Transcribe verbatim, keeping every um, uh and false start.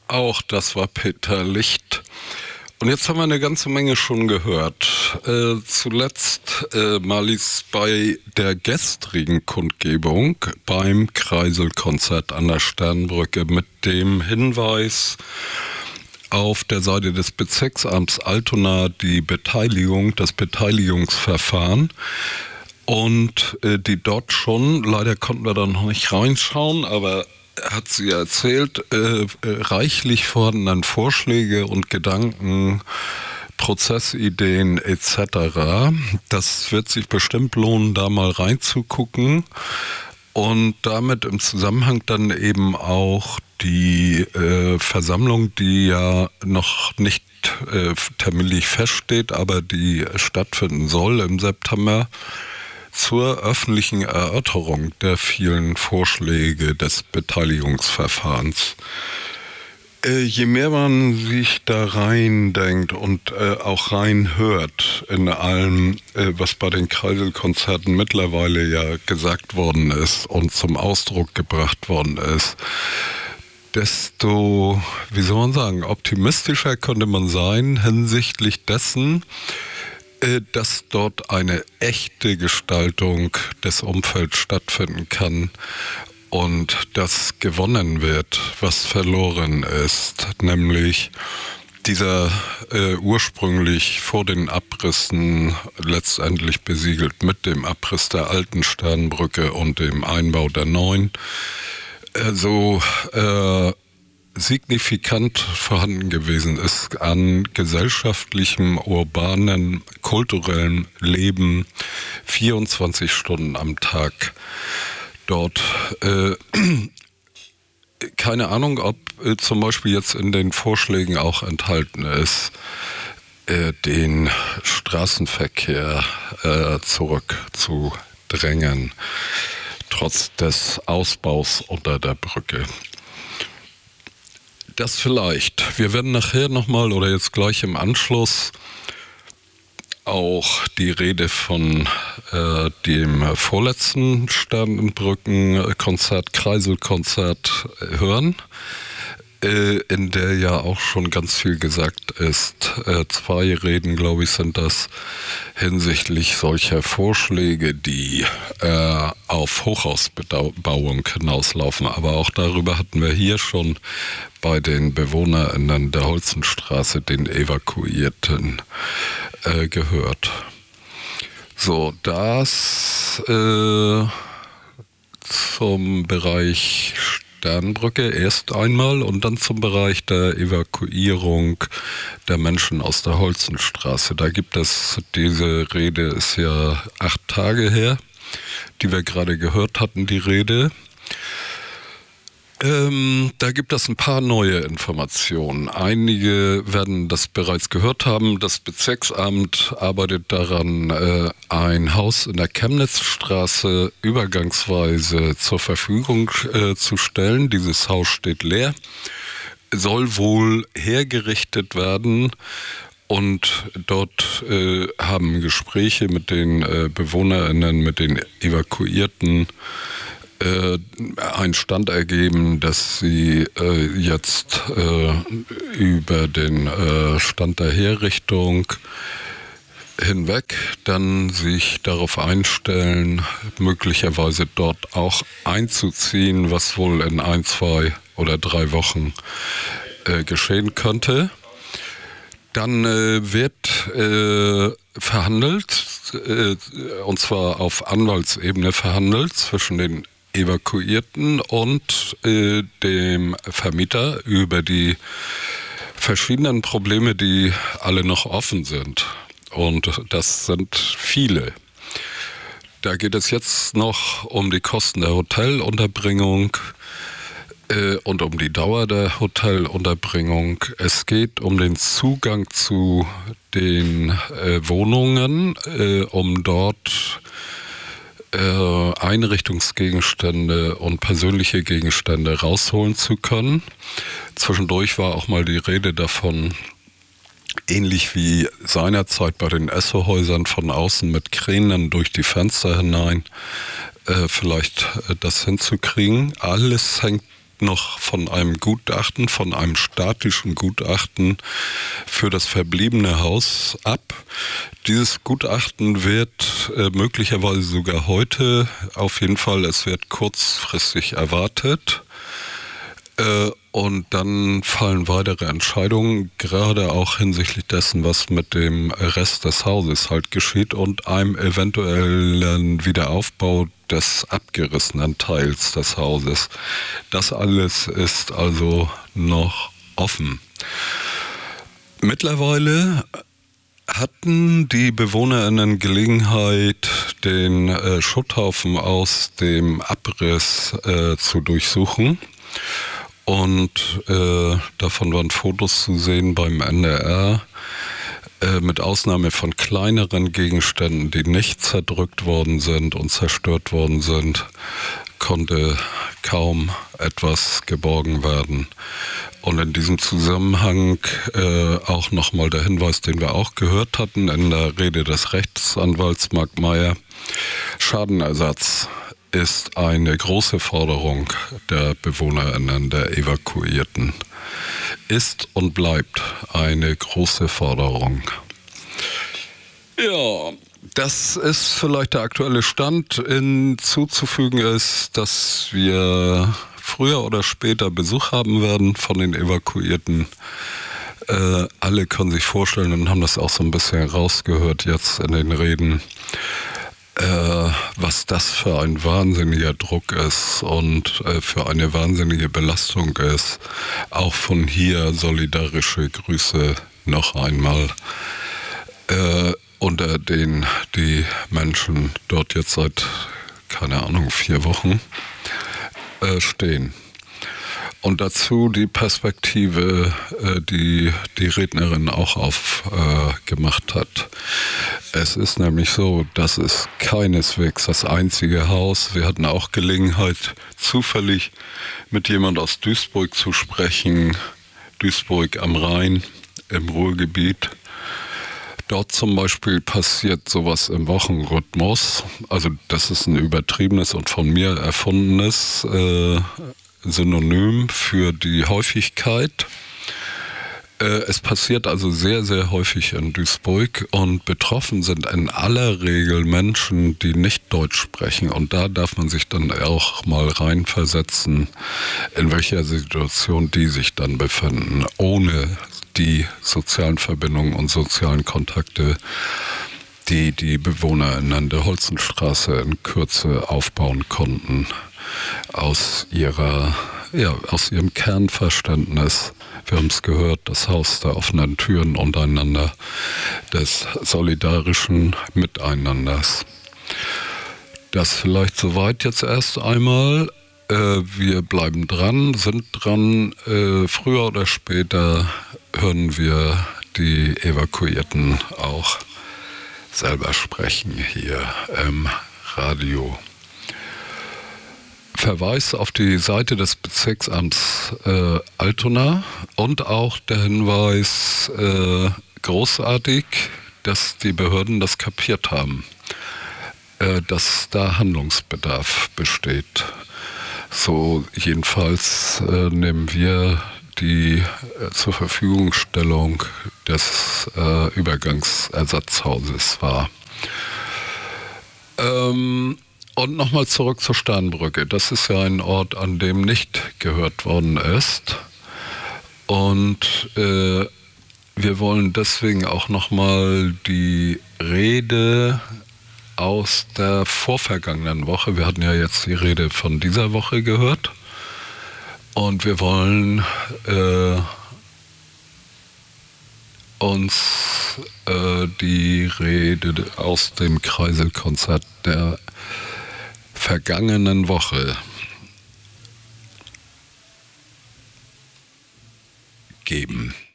Auch das war Peter Licht. Und jetzt haben wir eine ganze Menge schon gehört. Äh, zuletzt äh, Marlies bei der gestrigen Kundgebung beim Kreiselkonzert an der Sternbrücke mit dem Hinweis auf der Seite des Bezirksamts Altona die Beteiligung, das Beteiligungsverfahren. Und äh, die dort schon, leider konnten wir da noch nicht reinschauen, aber hat sie erzählt, äh, reichlich vorhandenen Vorschläge und Gedanken, Prozessideen et cetera. Das wird sich bestimmt lohnen, da mal reinzugucken und damit im Zusammenhang dann eben auch die äh, Versammlung, die ja noch nicht äh, terminlich feststeht, aber die stattfinden soll im September, zur öffentlichen Erörterung der vielen Vorschläge des Beteiligungsverfahrens. Äh, je mehr man sich da reindenkt und äh, auch reinhört in allem, äh, was bei den Kreiselkonzerten mittlerweile ja gesagt worden ist und zum Ausdruck gebracht worden ist, desto, wie soll man sagen, optimistischer könnte man sein hinsichtlich dessen, dass dort eine echte Gestaltung des Umfelds stattfinden kann und dass gewonnen wird, was verloren ist, nämlich dieser äh, ursprünglich vor den Abrissen letztendlich besiegelt mit dem Abriss der alten Sternbrücke und dem Einbau der neuen, äh, so äh, signifikant vorhanden gewesen ist an gesellschaftlichem, urbanen, kulturellem Leben vierundzwanzig Stunden am Tag dort. Äh, keine Ahnung, ob äh, zum Beispiel jetzt in den Vorschlägen auch enthalten ist, äh, den Straßenverkehr äh, zurückzudrängen, trotz des Ausbaus unter der Brücke. Das vielleicht. Wir werden nachher nochmal oder jetzt gleich im Anschluss auch die Rede von äh, dem vorletzten Sternbrücken-Konzert, Kreiselkonzert hören, äh, in der ja auch schon ganz viel gesagt ist. Äh, zwei Reden, glaube ich, sind das hinsichtlich solcher Vorschläge, die äh, auf Hochhausbebauung hinauslaufen. Aber auch darüber hatten wir hier schon bei den BewohnerInnen der Holzenstraße, den Evakuierten, äh, gehört. So, das äh, zum Bereich Sternbrücke erst einmal und dann zum Bereich der Evakuierung der Menschen aus der Holzenstraße. Da gibt es, diese Rede ist ja acht Tage her, die wir gerade gehört hatten, die Rede. Ähm, da gibt es ein paar neue Informationen. Einige werden das bereits gehört haben. Das Bezirksamt arbeitet daran, äh, ein Haus in der Chemnitzstraße übergangsweise zur Verfügung äh, zu stellen. Dieses Haus steht leer, soll wohl hergerichtet werden. Und dort äh, haben Gespräche mit den äh, BewohnerInnen, mit den Evakuierten einen Stand ergeben, dass sie äh, jetzt äh, über den äh, Stand der Herrichtung hinweg dann sich darauf einstellen, möglicherweise dort auch einzuziehen, was wohl in ein, zwei oder drei Wochen äh, geschehen könnte. Dann äh, wird äh, verhandelt, äh, und zwar auf Anwaltsebene verhandelt zwischen den Evakuierten und äh, dem Vermieter über die verschiedenen Probleme, die alle noch offen sind. Und das sind viele. Da geht es jetzt noch um die Kosten der Hotelunterbringung äh, und um die Dauer der Hotelunterbringung. Es geht um den Zugang zu den äh, Wohnungen, äh, um dort Einrichtungsgegenstände und persönliche Gegenstände rausholen zu können. Zwischendurch war auch mal die Rede davon, ähnlich wie seinerzeit bei den Esso-Häusern von außen mit Kränen durch die Fenster hinein, äh, vielleicht äh, das hinzukriegen. Alles hängt noch von einem Gutachten, von einem statischen Gutachten für das verbliebene Haus ab. Dieses Gutachten wird äh, möglicherweise sogar heute, auf jeden Fall, es wird kurzfristig erwartet. Äh, und dann fallen weitere Entscheidungen, gerade auch hinsichtlich dessen, was mit dem Rest des Hauses halt geschieht und einem eventuellen Wiederaufbau des abgerissenen Teils des Hauses. Das alles ist also noch offen. Mittlerweile hatten die BewohnerInnen Gelegenheit, den äh, Schutthaufen aus dem Abriss äh, zu durchsuchen. Und äh, davon waren Fotos zu sehen beim N D R, äh, mit Ausnahme von kleineren Gegenständen, die nicht zerdrückt worden sind und zerstört worden sind, konnte kaum etwas geborgen werden. Und in diesem Zusammenhang äh, auch nochmal der Hinweis, den wir auch gehört hatten in der Rede des Rechtsanwalts Mark Meyer: Schadenersatz ist eine große Forderung der BewohnerInnen, der Evakuierten. Ist und bleibt eine große Forderung. Ja, das ist vielleicht der aktuelle Stand. Hinzuzufügen ist, dass wir früher oder später Besuch haben werden von den Evakuierten. Äh, alle können sich vorstellen und haben das auch so ein bisschen rausgehört jetzt in den Reden, Äh, was das für ein wahnsinniger Druck ist und äh, für eine wahnsinnige Belastung ist. Auch von hier solidarische Grüße noch einmal äh, unter denen die Menschen dort jetzt seit, keine Ahnung, vier Wochen äh, stehen. Und dazu die Perspektive, äh, die die Rednerin auch aufgemacht äh, hat. Es ist nämlich so, das ist keineswegs das einzige Haus. Wir hatten auch Gelegenheit, zufällig mit jemand aus Duisburg zu sprechen. Duisburg am Rhein, im Ruhrgebiet. Dort zum Beispiel passiert sowas im Wochenrhythmus. Also das ist ein übertriebenes und von mir erfundenes äh, Synonym für die Häufigkeit. Äh, es passiert also sehr, sehr häufig in Duisburg und betroffen sind in aller Regel Menschen, die nicht Deutsch sprechen. Und da darf man sich dann auch mal reinversetzen, in welcher Situation die sich dann befinden, ohne die sozialen Verbindungen und sozialen Kontakte, die die BewohnerInnen der Holzenstraße in Kürze aufbauen konnten, aus ihrer, ja, aus ihrem Kernverständnis. Wir haben es gehört, das Haus der offenen Türen untereinander, des solidarischen Miteinanders. Das vielleicht soweit jetzt erst einmal. Äh, wir bleiben dran, sind dran. Äh, früher oder später hören wir die Evakuierten auch selber sprechen hier im Radio. Verweis auf die Seite des Bezirksamts äh, Altona und auch der Hinweis, äh, großartig, dass die Behörden das kapiert haben, äh, dass da Handlungsbedarf besteht. So jedenfalls äh, nehmen wir die äh, zur Verfügungstellung des äh, Übergangsersatzhauses wahr. Ähm, Und nochmal zurück zur Sternbrücke. Das ist ja ein Ort, an dem nicht gehört worden ist. Und äh, wir wollen deswegen auch nochmal die Rede aus der vorvergangenen Woche, wir hatten ja jetzt die Rede von dieser Woche gehört, und wir wollen äh, uns äh, die Rede aus dem Kreiselkonzert der vergangenen Woche geben.